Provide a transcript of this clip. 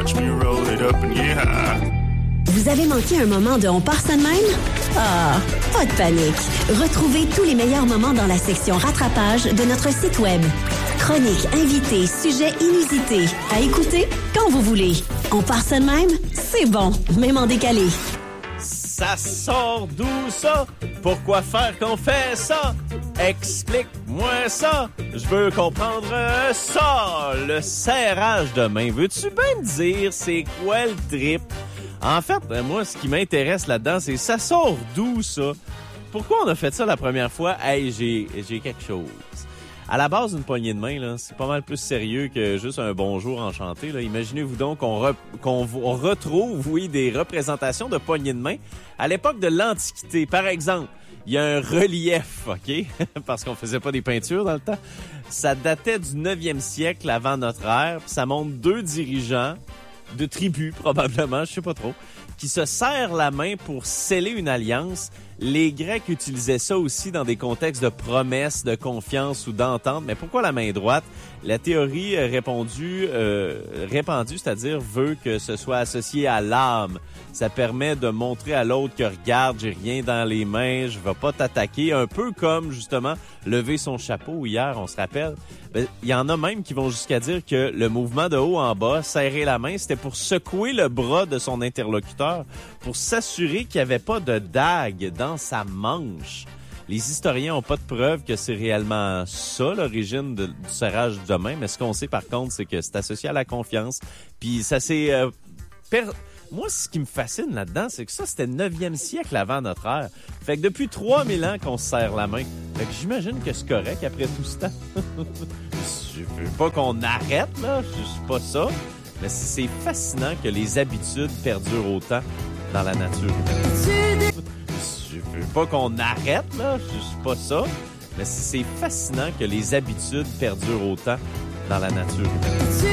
watch me roll it up and yeah. Vous avez manqué un moment de On part ça de même? Ah, pas de panique. Retrouvez tous les meilleurs moments dans la section rattrapage de notre site web. Chroniques, invités, sujets inusités. À écouter quand vous voulez. On part ça de même? C'est bon, même en décalé. Ça sort d'où ça? Pourquoi faire qu'on fait ça? Explique-moi ça. Je veux comprendre ça. Le serrage de main. Veux-tu bien me dire c'est quoi le trip? En fait, moi, ce qui m'intéresse là-dedans, c'est ça sort d'où ça? Pourquoi on a fait ça la première fois? Hey, j'ai quelque chose. À la base, une poignée de main, là, c'est pas mal plus sérieux que juste un bonjour enchanté. Là. Imaginez-vous donc qu'on retrouve, oui, des représentations de poignées de main à l'époque de l'Antiquité. Par exemple, il y a un relief, OK? Parce qu'on faisait pas des peintures dans le temps. Ça datait du 9e siècle avant notre ère. Puis ça montre deux dirigeants de tribus, probablement, je sais pas trop, qui se serrent la main pour sceller une alliance. Les Grecs utilisaient ça aussi dans des contextes de promesses, de confiance ou d'entente. Mais pourquoi la main droite? La théorie répandue, c'est-à-dire veut que ce soit associé à l'âme. Ça permet de montrer à l'autre que regarde, j'ai rien dans les mains, je vais pas t'attaquer. Un peu comme, justement, lever son chapeau hier, on se rappelle. Il y en a même qui vont jusqu'à dire que le mouvement de haut en bas, serrer la main, c'était pour secouer le bras de son interlocuteur, pour s'assurer qu'il n'y avait pas de dague dans sa manche. Les historiens n'ont pas de preuve que c'est réellement ça, l'origine du serrage de main, mais ce qu'on sait par contre, c'est que c'est associé à la confiance. Puis ça s'est... Moi, ce qui me fascine là-dedans, c'est que ça, c'était le 9e siècle avant notre ère. Fait que depuis 3000 ans qu'on se serre la main. Fait que j'imagine que c'est correct après tout ce temps. Je veux pas qu'on arrête, là. Je suis pas ça. Mais c'est fascinant que les habitudes perdurent autant dans la nature. Je veux pas qu'on arrête, là. Je suis pas ça. Mais c'est fascinant que les habitudes perdurent autant dans la nature.